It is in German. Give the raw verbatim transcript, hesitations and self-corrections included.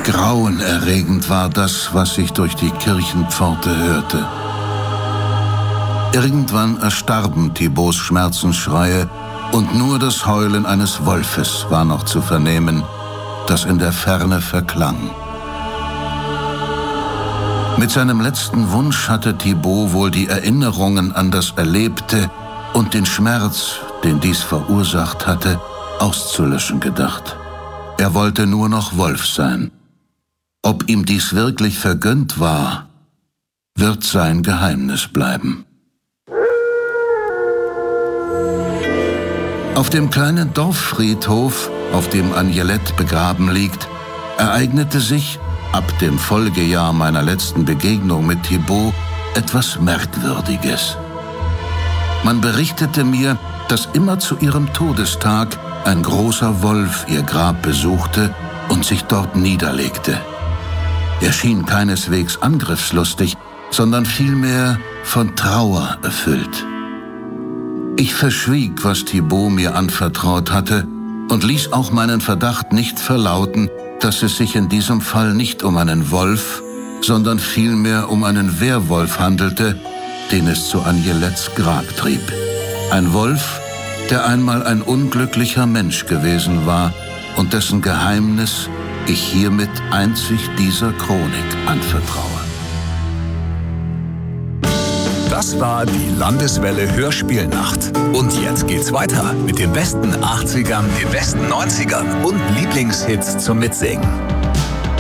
Grauenerregend war das, was sich durch die Kirchenpforte hörte. Irgendwann erstarben Thibaults Schmerzensschreie und nur das Heulen eines Wolfes war noch zu vernehmen, das in der Ferne verklang. Mit seinem letzten Wunsch hatte Thibault wohl die Erinnerungen an das Erlebte und den Schmerz, den dies verursacht hatte, auszulöschen gedacht. Er wollte nur noch Wolf sein. Ob ihm dies wirklich vergönnt war, wird sein Geheimnis bleiben. Auf dem kleinen Dorffriedhof, auf dem Agnelette begraben liegt, ereignete sich, ab dem Folgejahr meiner letzten Begegnung mit Thibault, etwas Merkwürdiges. Man berichtete mir, dass immer zu ihrem Todestag ein großer Wolf ihr Grab besuchte und sich dort niederlegte. Er schien keineswegs angriffslustig, sondern vielmehr von Trauer erfüllt. Ich verschwieg, was Thibault mir anvertraut hatte, und ließ auch meinen Verdacht nicht verlauten, dass es sich in diesem Fall nicht um einen Wolf, sondern vielmehr um einen Werwolf handelte, den es zu Agnelettes Grab trieb. Ein Wolf, der einmal ein unglücklicher Mensch gewesen war und dessen Geheimnis ich hiermit einzig dieser Chronik anvertraue. Das war die Landeswelle Hörspielnacht. Und jetzt geht's weiter mit den besten achtzigern, den besten neunzigern und Lieblingshits zum Mitsingen.